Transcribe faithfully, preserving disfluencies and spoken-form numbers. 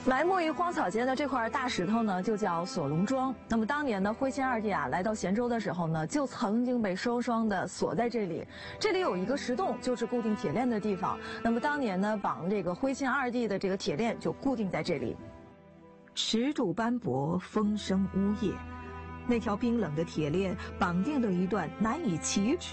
埋没于荒草间的这块大石头呢，就叫锁龙桩。那么当年呢，徽钦二帝啊来到咸州的时候呢，就曾经被双双的锁在这里。这里有一个石洞，就是固定铁链的地方。那么当年呢，绑这个徽钦二帝的这个铁链就固定在这里。 石柱斑驳，风声呜咽，那条冰冷的铁链绑定了一段难以启齿